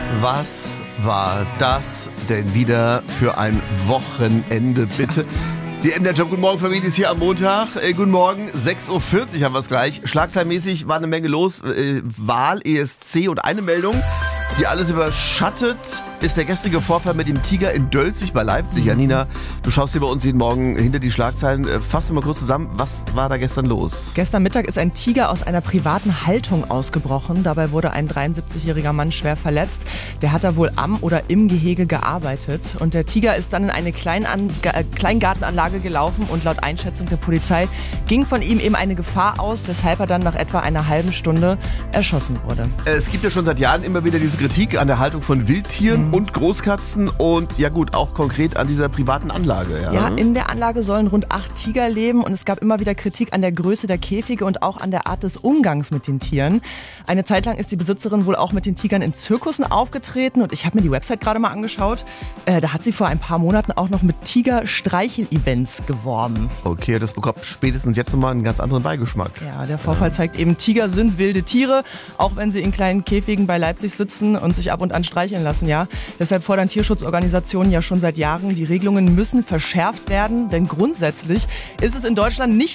Was war das denn wieder für ein Wochenende, bitte? Die MDR-Job, guten Morgen Familie, ist hier am Montag. Guten Morgen, 6.40 Uhr haben wir es gleich. Schlagzeilenmäßig war eine Menge los. Wahl, ESC und eine Meldung, die alles überschattet, ist der gestrige Vorfall mit dem Tiger in Dölzig bei Leipzig. Janina, du schaust hier bei uns jeden Morgen hinter die Schlagzeilen. Fass mal kurz zusammen, was war da gestern los? Gestern Mittag ist ein Tiger aus einer privaten Haltung ausgebrochen. Dabei wurde ein 73-jähriger Mann schwer verletzt. Der hat da wohl am oder im Gehege gearbeitet. Und der Tiger ist dann in eine Kleingartenanlage gelaufen und laut Einschätzung der Polizei ging von ihm eben eine Gefahr aus, weshalb er dann nach etwa einer halben Stunde erschossen wurde. Es gibt ja schon seit Jahren immer wieder diese Kritik an der Haltung von Wildtieren und Großkatzen und ja gut, auch konkret an dieser privaten Anlage. Ja, in der Anlage sollen rund 8 Tiger leben und es gab immer wieder Kritik an der Größe der Käfige und auch an der Art des Umgangs mit den Tieren. Eine Zeit lang ist die Besitzerin wohl auch mit den Tigern in Zirkussen aufgetreten und ich habe mir die Website gerade mal angeschaut. Da hat sie vor ein paar Monaten auch noch mit Tiger-Streichel-Events geworben. Okay, das bekommt spätestens jetzt nochmal einen ganz anderen Beigeschmack. Ja, der Vorfall zeigt eben, Tiger sind wilde Tiere, auch wenn sie in kleinen Käfigen bei Leipzig sitzen und sich ab und an streicheln lassen, ja. Deshalb fordern Tierschutzorganisationen ja schon seit Jahren, die Regelungen müssen verschärft werden, denn grundsätzlich ist es in Deutschland nicht